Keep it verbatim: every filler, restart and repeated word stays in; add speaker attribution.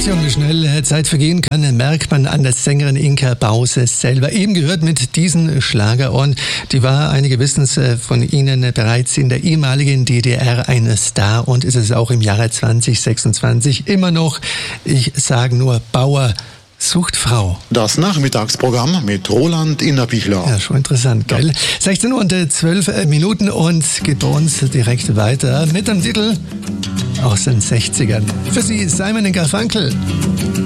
Speaker 1: Jung, wie schnell Zeit vergehen kann, merkt man an der Sängerin Inka Bause selber. Eben gehört mit diesen Schlager und die war, einige wissen es von Ihnen, bereits in der ehemaligen D D R ein Star und ist es auch im Jahre zwanzig sechsundzwanzig immer noch. Ich sage nur, Bauer sucht Frau.
Speaker 2: Das Nachmittagsprogramm mit Roland Innerbichler.
Speaker 1: Ja, schon interessant, gell? Ja. sechzehn Uhr und zwölf Minuten und geht bei uns direkt weiter mit dem Titel aus den sechzigern. Für Sie Simon and Garfunkel.